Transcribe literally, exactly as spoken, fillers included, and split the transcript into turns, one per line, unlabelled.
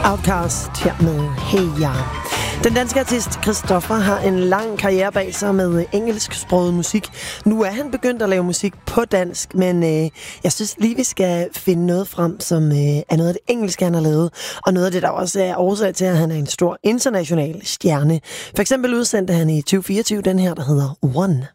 Outcast her med Hey Ya. Den danske artist Christoffer har en lang karriere bag sig med engelsksproget musik. Nu er han begyndt at lave musik på dansk, men øh, jeg synes lige, vi skal finde noget frem, som øh, er noget af det engelske, han har lavet, og noget af det, der også er årsag til, at han er en stor international stjerne. For eksempel udsendte han i tyve fireogtyve den her, der hedder One.